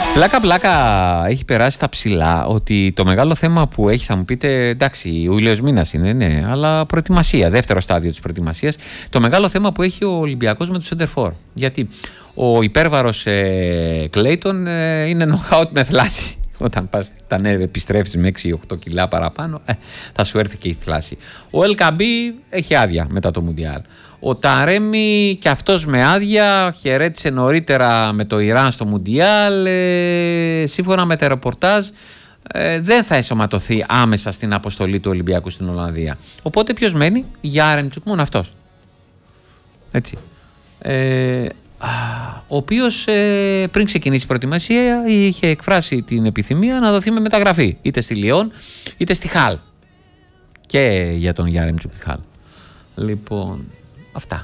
Πλάκα έχει περάσει τα ψηλά ότι το μεγάλο θέμα που έχει, θα μου πείτε, εντάξει, ο ήλιος μήνας είναι, ναι, αλλά προετοιμασία, δεύτερο στάδιο της προετοιμασίας. Το μεγάλο θέμα που έχει ο Ολυμπιακός με το Σέντερφορ. Γιατί ο υπέρβαρος Κλέιτον είναι νοκάουτ με θλάση. Όταν επιστρέφεις με 6-8 κιλά παραπάνω, θα σου έρθει και η θλάση. Ο Ελκαμπή έχει άδεια μετά το Μουντιάλ. Ο Ταρέμι και αυτός με άδεια χαιρέτησε νωρίτερα με το Ιράν στο Μουντιάλ. Σύμφωνα με τα ρεπορτάζ δεν θα ενσωματωθεί άμεσα στην αποστολή του Ολυμπιακού στην Ολλανδία. Οπότε ποιος μένει? Γιάρεμτσουκ, μόνο αυτός. Έτσι. Ο οποίος πριν ξεκινήσει η προετοιμασία είχε εκφράσει την επιθυμία να δοθεί με μεταγραφή είτε στη Λιόν είτε στη Χάλ. Και για τον Γιάρεμτσουκ τη Χάλ. Λοιπόν, αυτά.